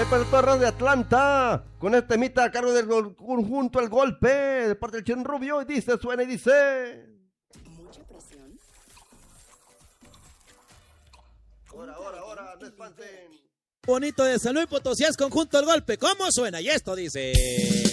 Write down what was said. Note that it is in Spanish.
para el Torres de Atlanta, con este temita a cargo del conjunto El Golpe, de parte del Chen Rubio, y dice, suena y dice. Mucha presión. Ahora, no espanten. Bonito de San Luis Potosí es conjunto El Golpe. ¿Cómo suena? Y esto dice...